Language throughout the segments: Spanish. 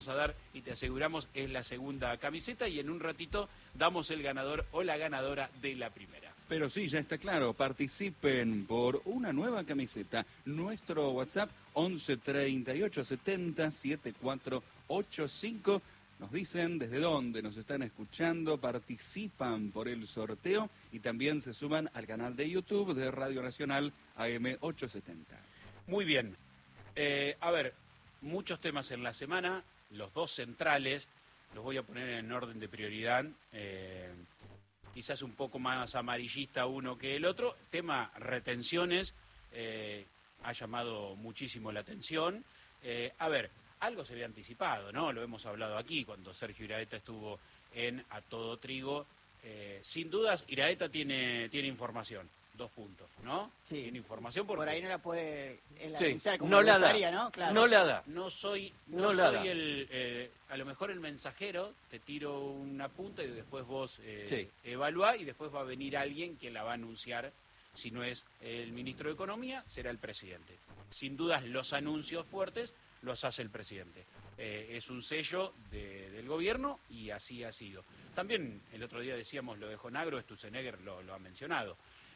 a dar y te aseguramos es la segunda camiseta y en un ratito damos el ganador o la ganadora de la primera. Pero sí, ya está claro, participen por una nueva camiseta. Nuestro WhatsApp 11 38 70 7485. Nos dicen desde dónde nos están escuchando, participan por el sorteo y también se suman al canal de YouTube de Radio Nacional AM870. Muy bien. A ver, muchos temas en la semana. Los dos centrales, los voy a poner en orden de prioridad, quizás un poco más amarillista uno que el otro. Tema retenciones, ha llamado muchísimo la atención. A ver, algo se había anticipado, ¿no? Lo hemos hablado aquí cuando Sergio Iraeta estuvo en A Todo Trigo. Sin dudas, Iraeta tiene información. 2 puntos, ¿no? Sí. Tiene información porque... Por ahí no la puede Sí. anunciar como No la gustaría, da. ¿no? Claro. No la da. No soy No la da. a lo mejor el mensajero, te tiro una punta y después vos Sí. evaluá y después va a venir alguien que la va a anunciar. Si no es el ministro de Economía, será el presidente. Sin dudas los anuncios fuertes los hace el presidente. Es un sello del gobierno y así ha sido. También el otro día decíamos lo de Jonagro, Sturzenegger lo ha mencionado.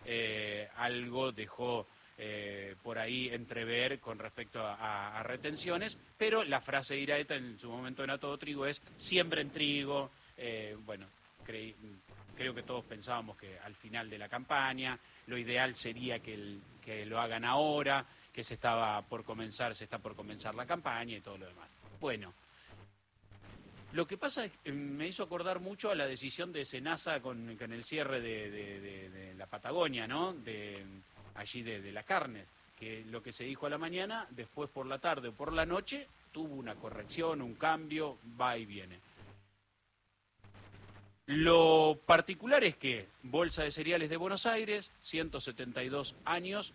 Algo dejó por ahí entrever con respecto a retenciones, pero la frase de Iraeta en su momento en A Todo Trigo es siembren trigo. Bueno, creo que todos pensábamos que al final de la campaña lo ideal sería que lo hagan ahora, que se está por comenzar la campaña y todo lo demás. Bueno, lo que pasa es que me hizo acordar mucho a la decisión de Senasa con el cierre de la Patagonia, ¿no? Allí de las carnes, que lo que se dijo a la mañana, después por la tarde o por la noche, tuvo una corrección, un cambio, va y viene. Lo particular es que Bolsa de Cereales de Buenos Aires, 172 años,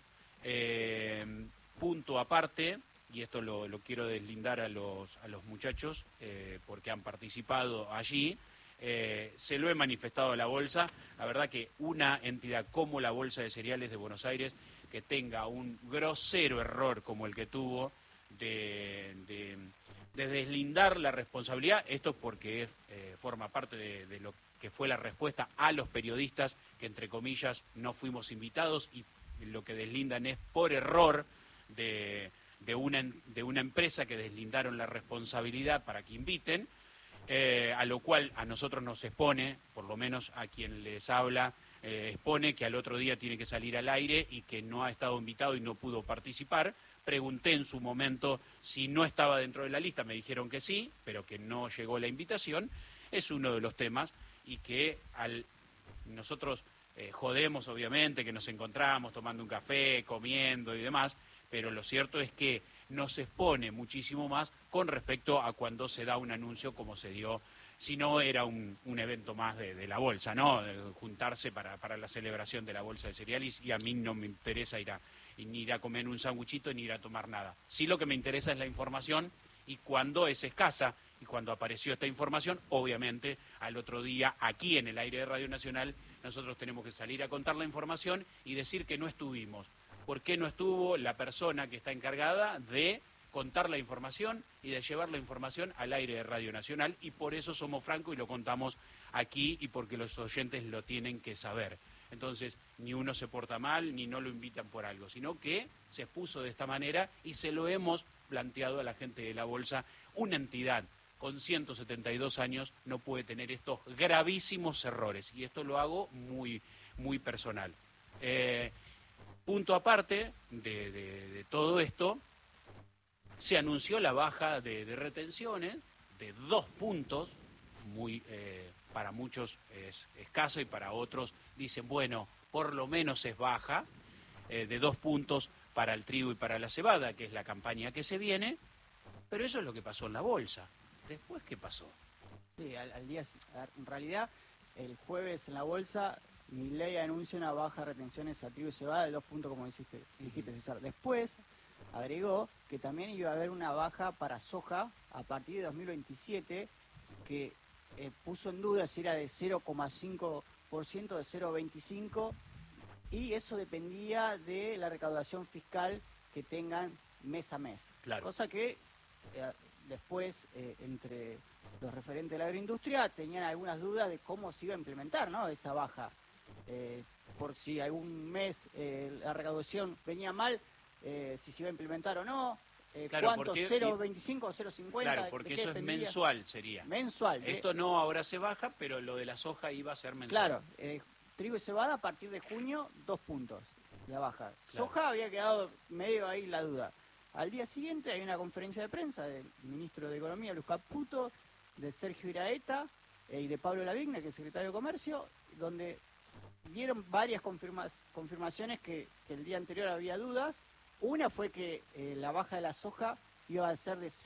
punto aparte, y esto lo quiero deslindar a los muchachos porque han participado allí, se lo he manifestado a la Bolsa. La verdad que una entidad como la Bolsa de Cereales de Buenos Aires, que tenga un grosero error como el que tuvo de deslindar la responsabilidad, esto porque forma parte de lo que fue la respuesta a los periodistas, que entre comillas no fuimos invitados, y lo que deslindan es por error de una empresa que deslindaron la responsabilidad para que inviten, a lo cual a nosotros nos expone, por lo menos a quien les habla, expone que al otro día tiene que salir al aire y que no ha estado invitado y no pudo participar. Pregunté en su momento si no estaba dentro de la lista, me dijeron que sí, pero que no llegó la invitación. Es uno de los temas y que nosotros jodemos, obviamente, que nos encontramos tomando un café, comiendo y demás, pero lo cierto es que nos expone muchísimo más con respecto a cuando se da un anuncio como se dio, si no era un evento más de la bolsa, ¿no? Juntarse para la celebración de la bolsa de cereales, y a mí no me interesa ni ir a comer un sanguchito ni ir a tomar nada. Sí, lo que me interesa es la información, y cuando es escasa, y cuando apareció esta información, obviamente al otro día aquí en el aire de Radio Nacional nosotros tenemos que salir a contar la información y decir que no estuvimos. ¿Por qué no estuvo la persona que está encargada de contar la información y de llevar la información al aire de Radio Nacional? Y por eso somos francos y lo contamos aquí, y porque los oyentes lo tienen que saber. Entonces, ni uno se porta mal, ni no lo invitan por algo, sino que se expuso de esta manera y se lo hemos planteado a la gente de la Bolsa. Una entidad con 172 años no puede tener estos gravísimos errores, y esto lo hago muy, muy personal. Punto aparte de todo esto, se anunció la baja de retenciones de 2 puntos, muy para muchos es escasa y para otros dicen, bueno, por lo menos es baja, de 2 puntos para el trigo y para la cebada, que es la campaña que se viene, pero eso es lo que pasó en la bolsa. ¿Después qué pasó? Sí, al día, en realidad, el jueves en la bolsa, Milei anuncia una baja de retenciones a trigo y cebada de 2 puntos, como dijiste, César. Después agregó que también iba a haber una baja para soja a partir de 2027, que puso en duda si era de 0,5%, de 0,25%, y eso dependía de la recaudación fiscal que tengan mes a mes. Claro. Cosa que después, entre los referentes de la agroindustria, tenían algunas dudas de cómo se iba a implementar, ¿no?, esa baja. Por si algún mes la recaudación venía mal, si se iba a implementar o no. Claro, ¿Cuánto? porque- ¿0,25 o 0,50? Claro, ¿De porque qué eso es dependía? mensual sería. Mensual. Esto no ahora se baja, pero lo de la soja iba a ser mensual. Claro, trigo y cebada a partir de junio, 2 puntos la baja. Soja había quedado medio ahí la duda. Al día siguiente hay una conferencia de prensa del ministro de Economía, Luis Caputo, de Sergio Iraeta y de Pablo Lavigne, que es secretario de Comercio, donde dieron varias confirmaciones que el día anterior había dudas. Una fue que la baja de la soja iba a ser de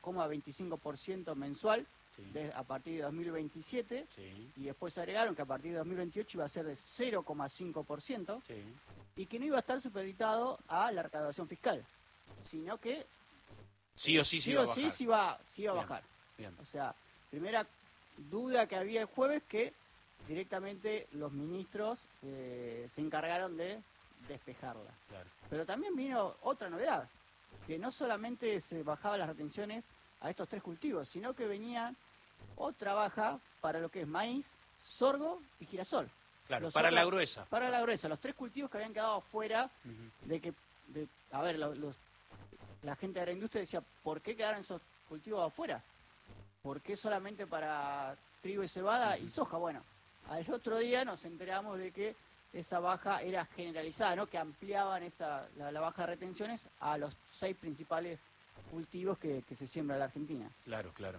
0,25% mensual Sí. a partir de 2027, Sí, y después agregaron que a partir de 2028 iba a ser de 0,5%, sí. y que no iba a estar supeditado a la recaudación fiscal, sino que Sí o sí se iba a bajar. sí iba a Bien, bajar. bien. O sea, primera duda que había el jueves, que directamente los ministros se encargaron de despejarla. Claro. Pero también vino otra novedad, que no solamente se bajaban las retenciones a estos 3 cultivos, sino que venía otra baja para lo que es maíz, sorgo y girasol. Claro, Los para la otros- gruesa. Para la gruesa, los 3 cultivos que habían quedado fuera Ujú. de que, a ver, la gente de la industria decía, ¿por qué quedaron esos cultivos afuera? ¿Por qué solamente para trigo y cebada y soja? Bueno, al otro día nos enteramos de que esa baja era generalizada, ¿no?, que ampliaban la baja de retenciones a los 6 principales cultivos que se siembra en la Argentina. Claro, claro.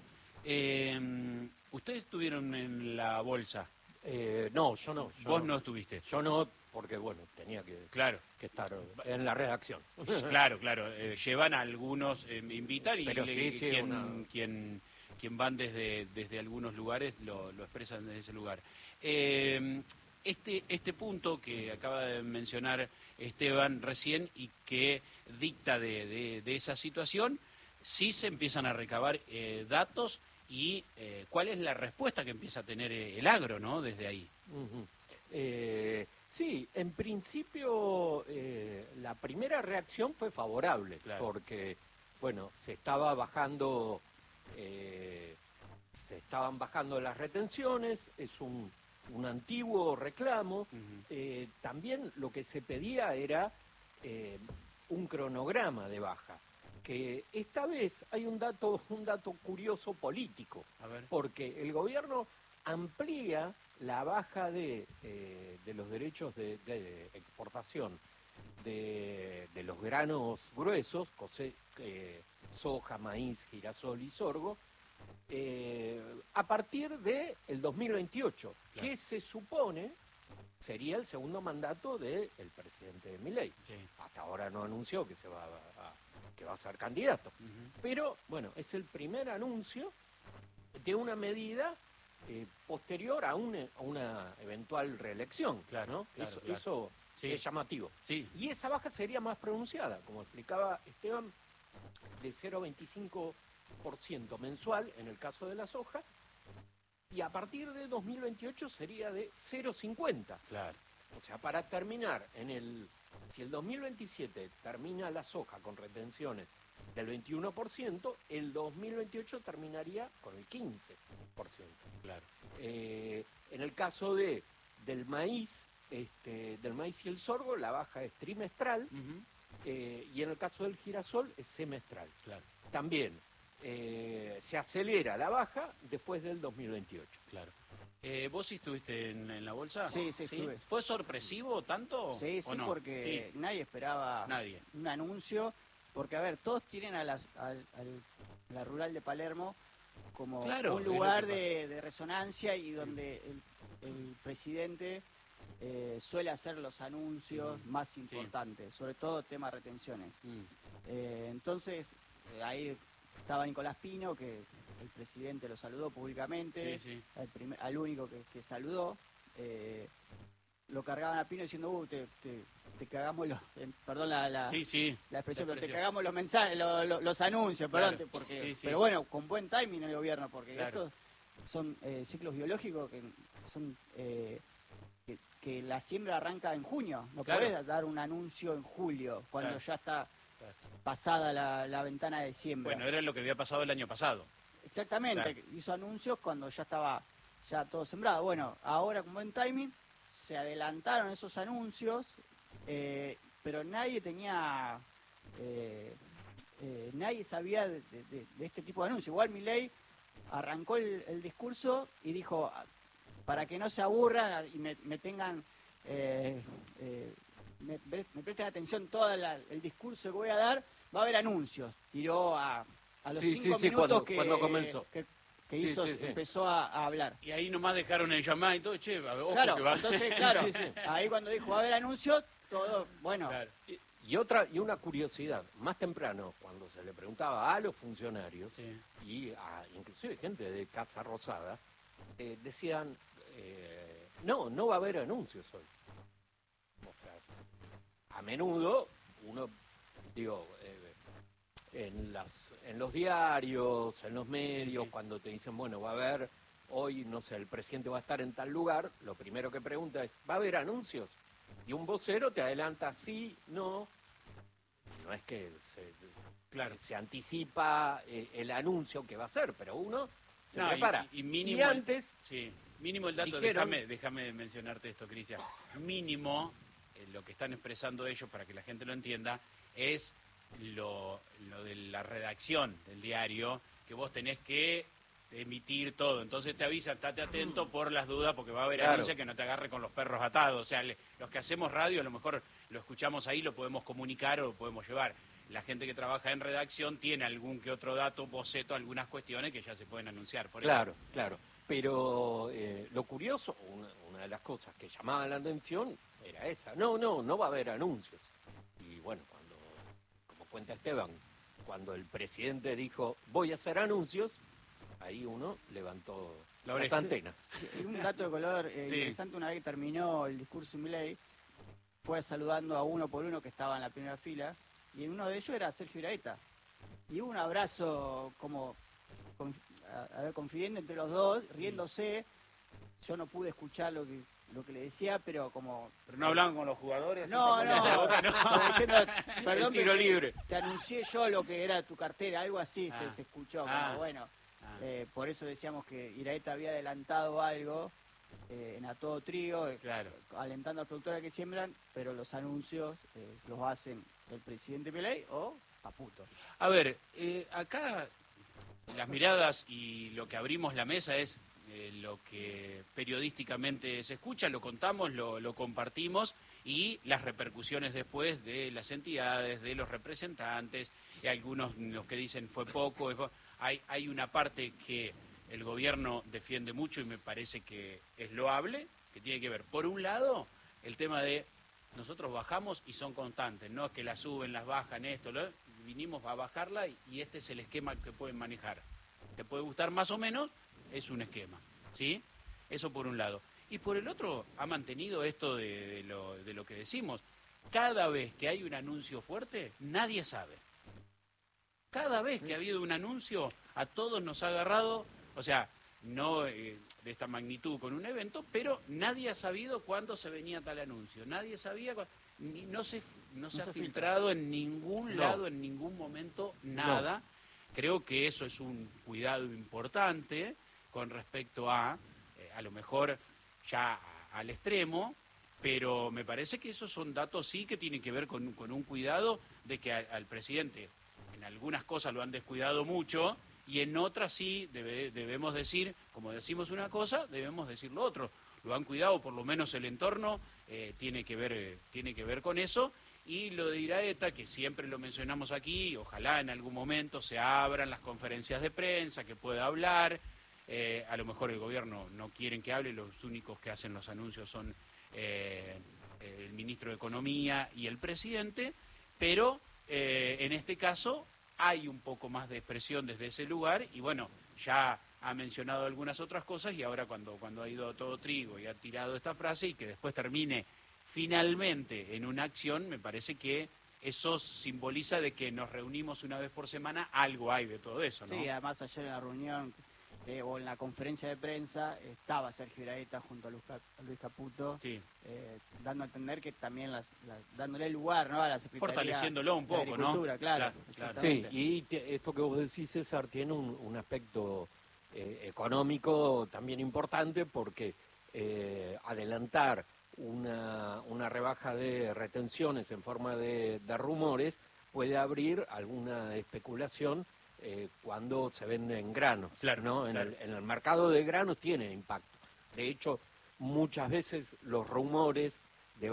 ¿Ustedes estuvieron en la bolsa? No, yo no. Vos no estuviste. Yo no, porque bueno, tenía que Claro, estar en la redacción. claro, claro. Llevan a algunos, invitan y Pero sí, sí, quien van desde algunos lugares lo expresan desde ese lugar. Este punto que acaba de mencionar Esteban recién y que dicta de esa situación, sí se empiezan a recabar datos y cuál es la respuesta que empieza a tener el agro, ¿no?, desde ahí. Ujú. Sí, en principio la primera reacción fue favorable, Claro. porque, bueno, se estaban bajando las retenciones, es un antiguo reclamo. Ujú. También lo que se pedía era un cronograma de baja, que esta vez hay un dato curioso político, A ver. porque el gobierno amplía la baja de los derechos de exportación de los granos gruesos, soja, maíz, girasol y sorgo, a partir del 2028, Claro. que se supone sería el segundo mandato del presidente Milei. Sí. Hasta ahora no anunció que va a ser candidato. Ujú. Pero, bueno, es el primer anuncio de una medida posterior a una eventual reelección. Claro, ¿no? claro, Eso, claro. eso Sí. es llamativo. Sí. Y esa baja sería más pronunciada, como explicaba Esteban, de 0,25% mensual en el caso de la soja, y a partir de 2028 sería de 0,50%. Claro. O sea, para terminar, si el 2027 termina la soja con retenciones del 21%, el 2028 terminaría con el 15%. Claro. En el caso del maíz y el sorgo, la baja es trimestral, Ujú. y en el caso del girasol es semestral. Claro, También se acelera la baja después del 2028. claro. ¿Vos sí estuviste en la bolsa? Sí, estuve. ¿Fue sorpresivo tanto? Sí, o sí, no? porque Sí. nadie esperaba Nadie. un anuncio, porque a ver, todos tienen a la rural de Palermo como Claro, un es lo lugar que de resonancia y donde el presidente suele hacer los anuncios más importantes, sobre todo tema retenciones. Entonces, ahí estaba Nicolás Pino, que el presidente lo saludó públicamente, Sí, sí. al único que saludó. Lo cargaban a Pino diciendo, te cagamos perdón Sí, sí. la expresión, La pero te expresión. cagamos los mensajes, los anuncios, Claro, perdón, porque, sí, sí. pero bueno, con buen timing el gobierno, porque Claro. estos son ciclos biológicos que son que la siembra arranca en junio, no Claro. podés dar un anuncio en julio, cuando Claro. ya está pasada la ventana de siembra. Bueno, era lo que había pasado el año pasado. Exactamente, Claro. hizo anuncios cuando ya estaba todo sembrado. Bueno, ahora con buen timing se adelantaron esos anuncios, pero nadie tenía, nadie sabía de este tipo de anuncios. Igual Milei arrancó el discurso y dijo, para que no se aburran y me tengan, me presten atención todo el discurso que voy a dar, va a haber anuncios. Tiró a los 5 minutos cuando comenzó. que hizo, Sí. empezó a hablar. Y ahí nomás dejaron el llamado y todo, che, ojo Claro, que va. entonces, claro, Sí. ahí cuando dijo va a haber anuncios, todo, bueno, Claro. Y una curiosidad, más temprano, cuando se le preguntaba a los funcionarios, Sí. y inclusive gente de Casa Rosada, decían, no va a haber anuncios hoy. O sea, a menudo uno, digo, en los diarios, en los medios, Sí. cuando te dicen, bueno, va a haber, hoy, no sé, el presidente va a estar en tal lugar, lo primero que pregunta es, ¿va a haber anuncios? Y un vocero te adelanta sí, no. No es que se anticipa el anuncio que va a hacer, pero uno se No, prepara. y mínimo Y antes, Sí, mínimo el dato, dijeron- déjame mencionarte esto, Cristian. Mínimo, lo que están expresando ellos, para que la gente lo entienda, es lo de la redacción del diario, que vos tenés que emitir todo. Entonces te avisan, estate atento por las dudas, porque va a haber Claro. anuncios que no te agarre con los perros atados. O sea, los que hacemos radio, a lo mejor lo escuchamos ahí, lo podemos comunicar o lo podemos llevar. La gente que trabaja en redacción tiene algún que otro dato, boceto, algunas cuestiones que ya se pueden anunciar. Por claro, eso. claro. Pero lo curioso, una de las cosas que llamaba la atención era esa. No va a haber anuncios. Y bueno, como cuenta Esteban, cuando el presidente dijo, voy a hacer anuncios, ahí uno levantó La las oreja. antenas. y un dato de color Sí. interesante, una vez que terminó el discurso de Milei, fue saludando a uno por uno que estaba en la primera fila, y uno de ellos era Sergio Iraeta. Y hubo un abrazo como confidente entre los dos, riéndose. Yo no pude escuchar lo que le decía, pero como... Pero no hablaban con los jugadores. No, como diciendo, perdón, tiro pero libre. te anuncié yo lo que era tu cartera, algo así se escuchó, como bueno. Por eso decíamos que Iraeta había adelantado algo en A Todo Trigo, Claro. alentando a los productores que siembran, pero los anuncios los hacen el presidente Milei o Caputo. A ver, acá las miradas y lo que abrimos la mesa es lo que periodísticamente se escucha, lo contamos, lo compartimos, y las repercusiones después de las entidades, de los representantes, y algunos los que dicen fue poco. Hay una parte que el gobierno defiende mucho y me parece que es loable, que tiene que ver, por un lado, el tema de nosotros bajamos y son constantes, no es que la suben, las bajan, vinimos a bajarla y este es el esquema que pueden manejar. Te puede gustar más o menos, es un esquema, ¿sí? Eso por un lado. Y por el otro, ha mantenido esto de lo que decimos. Cada vez que hay un anuncio fuerte, nadie sabe. Cada vez que ha habido un anuncio, a todos nos ha agarrado, o sea, no de esta magnitud con un evento, pero nadie ha sabido cuándo se venía tal anuncio. Nadie sabía, no se ha filtrado en ningún lado, en ningún momento, nada. No. Creo que eso es un cuidado importante con respecto a lo mejor ya al extremo, pero me parece que esos son datos sí que tienen que ver con un cuidado de que al presidente en algunas cosas lo han descuidado mucho y en otras sí debemos decir, como decimos una cosa, debemos decir lo otro. Lo han cuidado, por lo menos el entorno tiene que ver con eso. Y lo de Iraeta, que siempre lo mencionamos aquí, ojalá en algún momento se abran las conferencias de prensa, que pueda hablar. A lo mejor el gobierno no quieren que hable, los únicos que hacen los anuncios son el ministro de Economía y el presidente, pero en este caso hay un poco más de expresión desde ese lugar y bueno, ya ha mencionado algunas otras cosas y ahora cuando ha ido a Todo Trigo y ha tirado esta frase y que después termine finalmente en una acción, me parece que eso simboliza de que nos reunimos una vez por semana, algo hay de todo eso, ¿no? Sí, además ayer en la reunión o en la conferencia de prensa estaba Sergio Iraeta junto a Luis Caputo, Sí. dando a entender que también dándole lugar, ¿no?, a la Secretaría Fortaleciéndolo un de poco, ¿no? Agricultura, claro, Claro. exactamente. Sí, y esto que vos decís, César, tiene un aspecto económico también importante porque adelantar una rebaja de retenciones en forma de rumores puede abrir alguna especulación cuando se venden granos, Claro, ¿no? claro. En el mercado de granos tiene impacto. De hecho, muchas veces los rumores de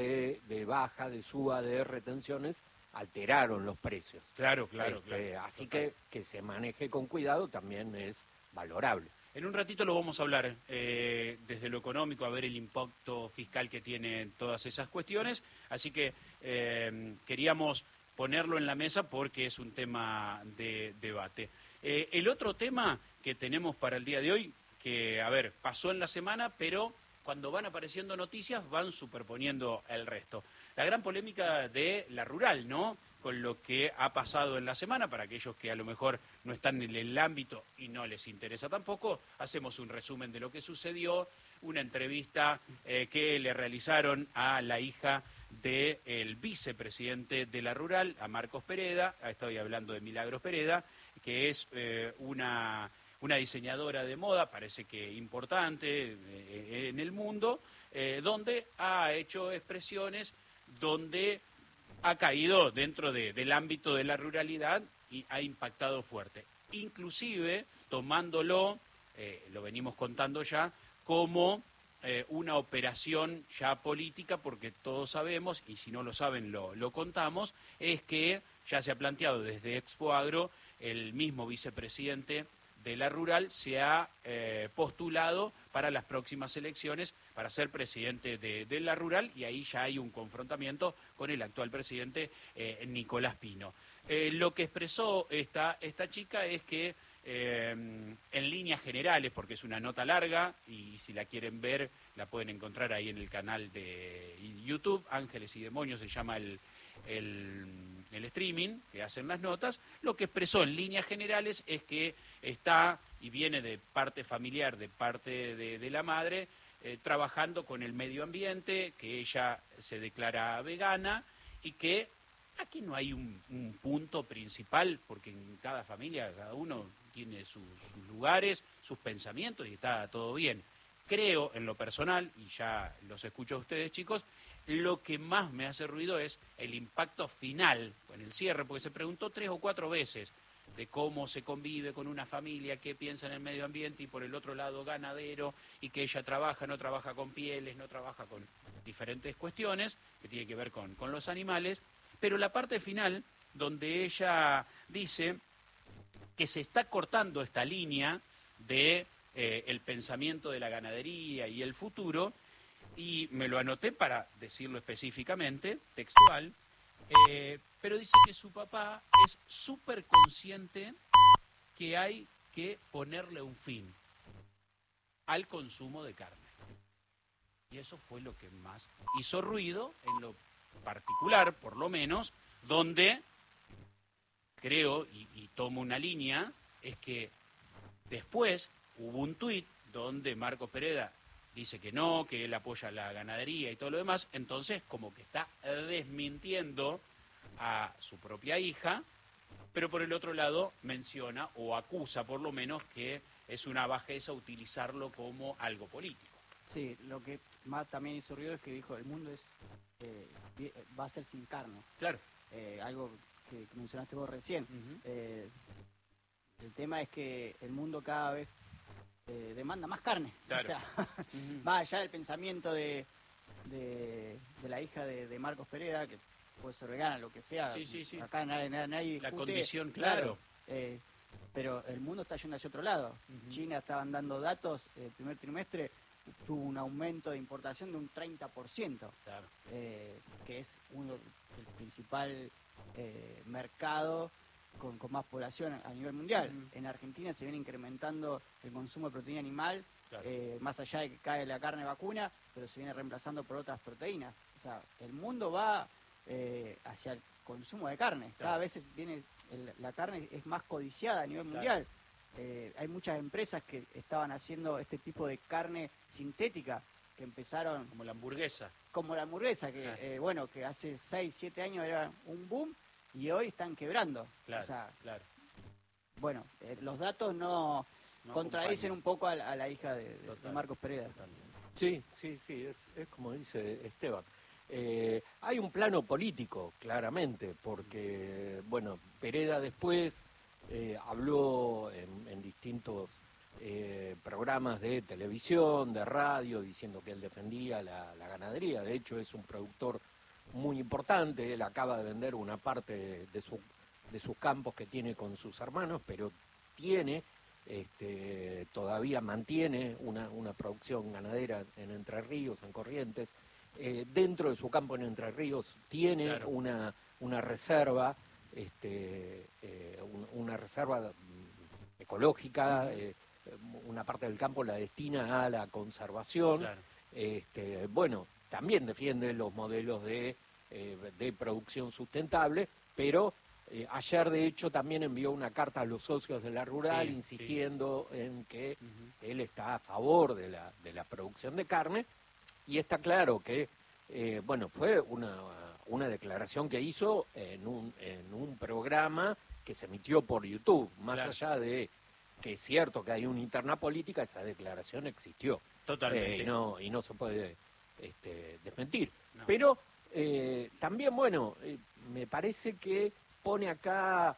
suba de retenciones alteraron los precios. Claro. Así Total. que se maneje con cuidado también es valorable. En un ratito lo vamos a hablar desde lo económico, a ver el impacto fiscal que tienen todas esas cuestiones. Así que queríamos ponerlo en la mesa porque es un tema de debate. El otro tema que tenemos para el día de hoy, que, a ver, pasó en la semana, pero cuando van apareciendo noticias van superponiendo el resto. La gran polémica de la rural, ¿no?, con lo que ha pasado en la semana. Para aquellos que a lo mejor no están en el ámbito y no les interesa tampoco, hacemos un resumen de lo que sucedió, una entrevista que le realizaron a la hija del vicepresidente de la rural, a Marcos Pereda. Estoy hablando de Milagros Pereda, que es una diseñadora de moda, parece que importante en el mundo, donde ha hecho expresiones donde ha caído dentro del ámbito de la ruralidad y ha impactado fuerte. Inclusive tomándolo, lo venimos contando ya, como una operación ya política, porque todos sabemos, y si no lo saben lo contamos, es que ya se ha planteado desde Expo Agro, el mismo vicepresidente de la rural se ha postulado para las próximas elecciones para ser presidente de la rural, y ahí ya hay un confrontamiento con el actual presidente Nicolás Pino. Lo que expresó esta chica es que en líneas generales, porque es una nota larga y si la quieren ver la pueden encontrar ahí en el canal de YouTube, Ángeles y Demonios se llama el streaming que hacen las notas. Lo que expresó en líneas generales es que está, y viene de parte familiar, de parte de la madre, trabajando con el medio ambiente, que ella se declara vegana y que aquí no hay un punto principal, porque en cada familia, cada uno tiene sus lugares, sus pensamientos y está todo bien. Creo, en lo personal, y ya los escucho a ustedes, chicos, lo que más me hace ruido es el impacto final con el cierre, porque se preguntó 3 o 4 veces de cómo se convive con una familia que piensa en el medio ambiente y por el otro lado ganadero, y que ella no trabaja con pieles, no trabaja con diferentes cuestiones que tienen que ver con los animales, pero la parte final donde ella dice que se está cortando esta línea de el pensamiento de la ganadería y el futuro, y me lo anoté para decirlo específicamente, textual, pero dice que su papá es súper consciente que hay que ponerle un fin al consumo de carne. Y eso fue lo que más hizo ruido, en lo particular, por lo menos, donde creo, y tomo una línea, es que después hubo un tuit donde Marcos Pereda dice que no, que él apoya la ganadería y todo lo demás, entonces como que está desmintiendo a su propia hija, pero por el otro lado menciona o acusa por lo menos que es una bajeza utilizarlo como algo político. Sí, lo que más también hizo ruido es que dijo el mundo va a ser sin carne. Claro. Algo que mencionaste vos recién. Uh-huh. El tema es que el mundo cada vez demanda más carne. Claro. O sea, Uh-huh. va allá del pensamiento de la hija de Marcos Pereda, que puede ser vegana, lo que sea. Sí. Acá nadie discute. La condición, claro. Pero el mundo está yendo hacia otro lado. Uh-huh. China, estaban dando datos, el primer trimestre tuvo un aumento de importación de un 30%, Claro. que es el principal mercado con más población a nivel mundial. Uh-huh. En Argentina se viene incrementando el consumo de proteína animal, Claro. más allá de que cae la carne vacuna, pero se viene reemplazando por otras proteínas. O sea, el mundo va hacia el consumo de carne. Claro. Cada vez viene la carne es más codiciada a nivel mundial. hay muchas empresas que estaban haciendo este tipo de carne sintética, que empezaron Como la hamburguesa. como la hamburguesa, que que hace 6, 7 años era un boom y hoy están quebrando. Claro, O sea, claro. bueno, los datos no contradicen acompañan. un poco a la hija de Total, Marcos Pereda. Sí, es como dice Esteban. Hay un plano político, claramente, porque, bueno, Pereda después habló en distintos programas de televisión, de radio, diciendo que él defendía la ganadería. De hecho, es un productor muy importante. Él acaba de vender una parte de sus campos que tiene con sus hermanos, pero todavía mantiene una producción ganadera en Entre Ríos, en Corrientes. Dentro de su campo en Entre Ríos tiene Claro. una reserva, una reserva ecológica, una parte del campo la destina a la conservación. Claro. Bueno, también defiende los modelos de producción sustentable, pero ayer de hecho también envió una carta a los socios de la rural Sí, insistiendo en que Ujú. él está a favor de la producción de carne, y está claro que fue una declaración que hizo en un programa que se emitió por YouTube, más Claro. allá de que es cierto que hay una interna política, esa declaración existió. Totalmente. Y no se puede desmentir. No. Pero también, me parece que pone acá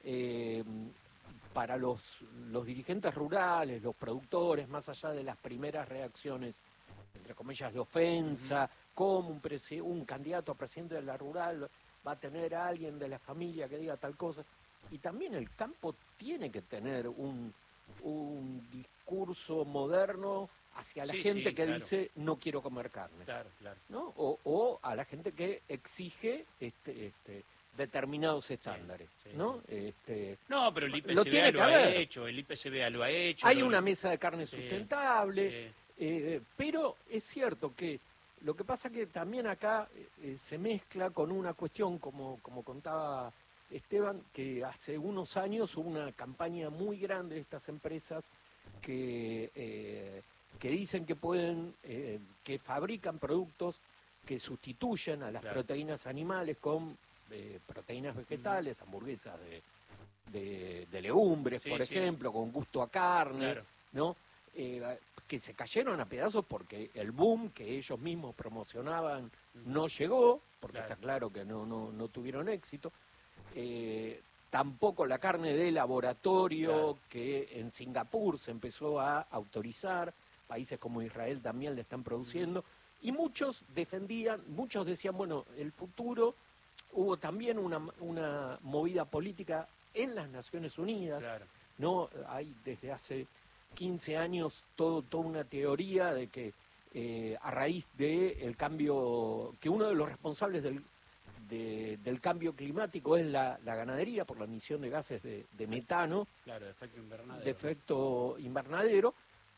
para los dirigentes rurales, los productores, más allá de las primeras reacciones, entre comillas, de ofensa, como un candidato a presidente de la rural va a tener a alguien de la familia que diga tal cosa. Y también el campo tiene que tener un discurso moderno hacia la gente que claro. dice no quiero comer carne, Claro, claro. ¿no? O a la gente que exige determinados estándares, sí, ¿no? No, pero el Lo IPCBA tiene lo que ha haber. hecho, el IPCBA lo ha hecho. Hay una mesa de carne Sí, sustentable, pero es cierto que lo que pasa que también acá se mezcla con una cuestión, como contaba Esteban, que hace unos años hubo una campaña muy grande de estas empresas que dicen que que fabrican productos que sustituyen a las Claro. proteínas animales con proteínas vegetales, hamburguesas de legumbres, Sí, por sí. ejemplo, con gusto a carne, Claro. ¿no? Que se cayeron a pedazos porque el boom que ellos mismos promocionaban no llegó, porque Claro. está claro que no tuvieron éxito. Tampoco la carne de laboratorio, Claro. que en Singapur se empezó a autorizar, países como Israel también le están produciendo, y muchos decían, bueno, el futuro, hubo también una movida política en las Naciones Unidas, Claro. ¿no? Hay desde hace 15 años toda una teoría de que a raíz del cambio, que uno de los responsables del cambio climático es la ganadería por la emisión de gases de metano, Claro, de efecto invernadero. de efecto invernadero.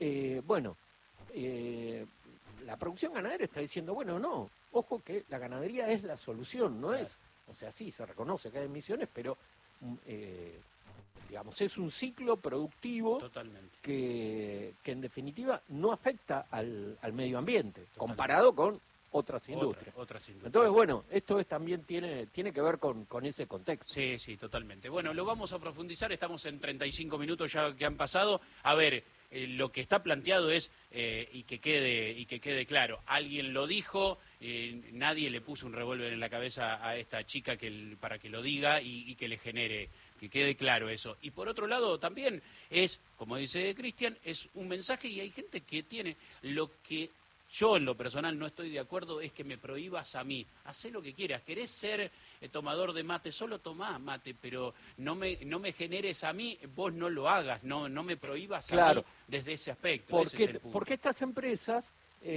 La producción ganadera está diciendo, no, ojo que la ganadería es la solución, no Claro. es, o sea, sí, se reconoce que hay emisiones, pero digamos, es un ciclo productivo Totalmente. que en definitiva no afecta al medio ambiente, Totalmente. comparado con otras industrias. Otras industrias. Entonces, esto también tiene que ver con ese contexto. Sí, totalmente. Bueno, lo vamos a profundizar, estamos en 35 minutos ya que han pasado. A ver, lo que está planteado es, y que quede claro, alguien lo dijo, nadie le puso un revólver en la cabeza a esta chica para que lo diga y que le genere, que quede claro eso. Y por otro lado también es, como dice Cristian, es un mensaje y hay gente que tiene lo que... Yo, en lo personal, no estoy de acuerdo, es que me prohíbas a mí. Hacé lo que quieras. ¿Querés ser tomador de mate? Solo tomá mate, pero no me generes a mí, vos no lo hagas, no me prohíbas a mí desde ese aspecto. Ese es el punto. Porque estas empresas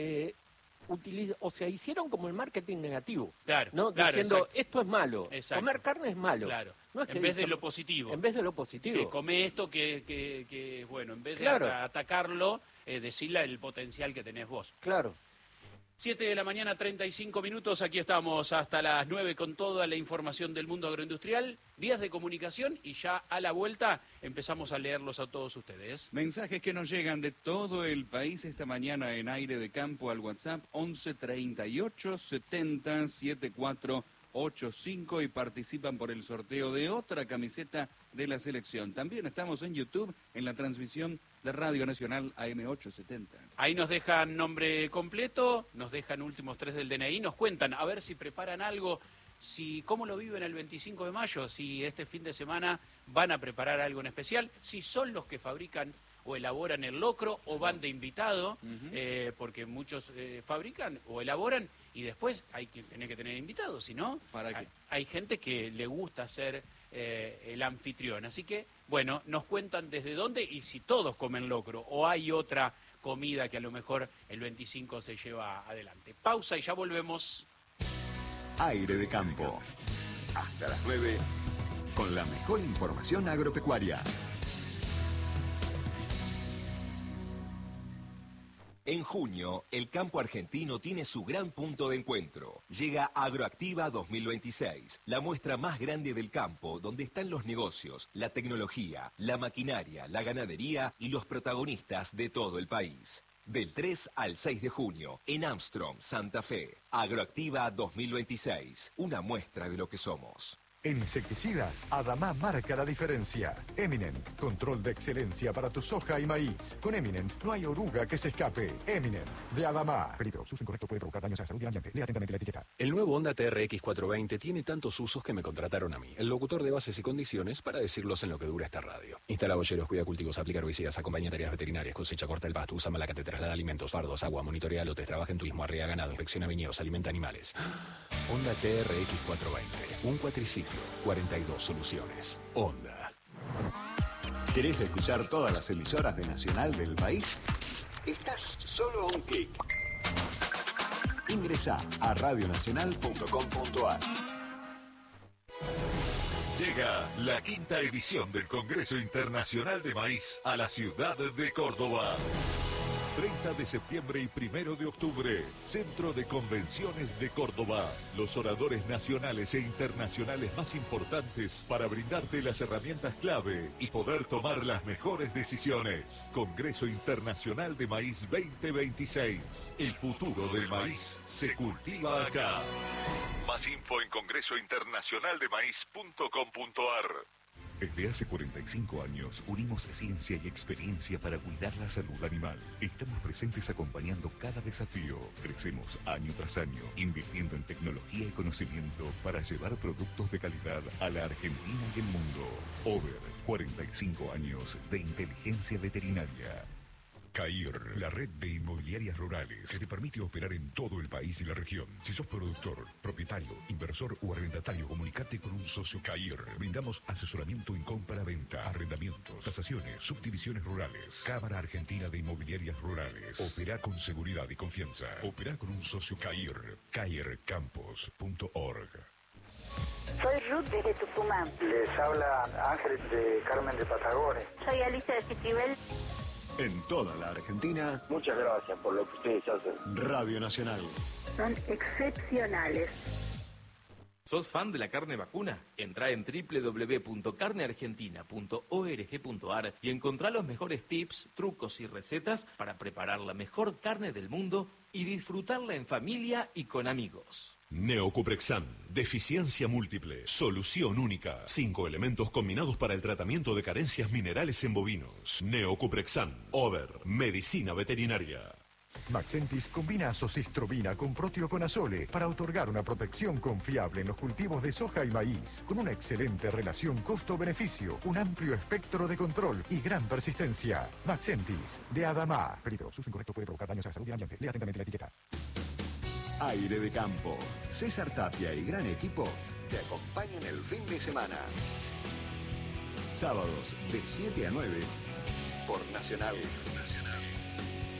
hicieron como el marketing negativo. Claro, ¿no? claro, diciendo, exacto. esto es malo, Exacto. comer carne es malo. Claro. No es que en vez de dicen- lo positivo. En vez de lo positivo. Que come esto, bueno, en vez de Claro. atacarlo, decirle el potencial que tenés vos. Claro. 7 de la mañana, 35 minutos. Aquí estamos hasta las 9 con toda la información del mundo agroindustrial, vías de comunicación y ya a la vuelta empezamos a leerlos a todos ustedes. Mensajes que nos llegan de todo el país esta mañana en Aire de Campo al WhatsApp 11 38 70 7485 y participan por el sorteo de otra camiseta de la selección. También estamos en YouTube en la transmisión de Radio Nacional AM870. Ahí nos dejan nombre completo, nos dejan últimos 3 del DNI, nos cuentan a ver si preparan algo, si cómo lo viven el 25 de mayo, si este fin de semana van a preparar algo en especial, si son los que fabrican o elaboran el locro o van de invitado, porque muchos fabrican o elaboran y después hay que tener invitados, si no, hay gente que le gusta ser el anfitrión. Así que, bueno, nos cuentan desde dónde y si todos comen locro o hay otra comida que a lo mejor el 25 se lleva adelante. Pausa y ya volvemos. Aire de Campo. Hasta las 9 con la mejor información agropecuaria. En junio, el campo argentino tiene su gran punto de encuentro. Llega Agroactiva 2026, la muestra más grande del campo, donde están los negocios, la tecnología, la maquinaria, la ganadería y los protagonistas de todo el país. Del 3 al 6 de junio, en Armstrong, Santa Fe. Agroactiva 2026, una muestra de lo que somos. En insecticidas, Adamá marca la diferencia. Eminent, control de excelencia para tu soja y maíz. Con Eminent no hay oruga que se escape. Eminent, de Adamá. Peligro, su uso incorrecto puede provocar daños a la salud y al ambiente. Lea atentamente la etiqueta. El nuevo Honda TRX 420 tiene tantos usos que me contrataron a mí, el locutor de bases y condiciones, para decirlos en lo que dura esta radio. Instala boyeros, cuida cultivos, aplica herbicidas, acompaña tareas veterinarias, cosecha, corta el pasto, usa malacate, traslada alimentos, fardos, agua, monitorea lotes, trabaja en turismo, arrea ganado, inspecciona viñedos, alimenta animales. Honda TRX 420, un cuatriciclo, 42 soluciones. Honda. ¿Querés escuchar todas las emisoras de Nacional del país? Estás solo a un clic. Ingresá a radionacional.com.ar. Llega la 5ª edición del Congreso Internacional de Maíz a la ciudad de Córdoba. 30 de septiembre y 1 de octubre, Centro de Convenciones de Córdoba. Los oradores nacionales e internacionales más importantes para brindarte las herramientas clave y poder tomar las mejores decisiones. Congreso Internacional de Maíz 2026. El futuro del maíz se cultiva acá. Más info en congresointernacionaldemaíz.com.ar. Desde hace 45 años unimos ciencia y experiencia para cuidar la salud animal. Estamos presentes acompañando cada desafío. Crecemos año tras año, invirtiendo en tecnología y conocimiento para llevar productos de calidad a la Argentina y el mundo. Over, 45 años de inteligencia veterinaria. CAIR, la red de inmobiliarias rurales que te permite operar en todo el país y la región. Si sos productor, propietario, inversor o arrendatario, comunicate con un socio CAIR. Brindamos asesoramiento en compra-venta, arrendamientos, tasaciones, subdivisiones rurales. Cámara Argentina de Inmobiliarias Rurales. Opera con seguridad y confianza. Opera con un socio CAIR. CAIRcampos.org. Soy Ruth desde Tucumán. Les habla Ángel de Carmen de Patagones. Soy Alicia de Citibel. En toda la Argentina. Muchas gracias por lo que ustedes hacen. Radio Nacional. Son excepcionales. ¿Sos fan de la carne vacuna? Entrá en www.carneargentina.org.ar y encontrá los mejores tips, trucos y recetas para preparar la mejor carne del mundo y disfrutarla en familia y con amigos. Neocuprexan, deficiencia múltiple, solución única. 5 elementos combinados para el tratamiento de carencias minerales en bovinos. Neocuprexan, Over, medicina veterinaria. Maxentis combina azocistrobina con proteoconazole para otorgar una protección confiable en los cultivos de soja y maíz, con una excelente relación costo-beneficio, un amplio espectro de control y gran persistencia. Maxentis, de Adamá. Peligro, su uso incorrecto puede provocar daños a la salud y al ambiente. Lea atentamente la etiqueta. Aire de Campo. César Tapia y gran equipo te acompañan el fin de semana. Sábados de 7 a 9 por Nacional.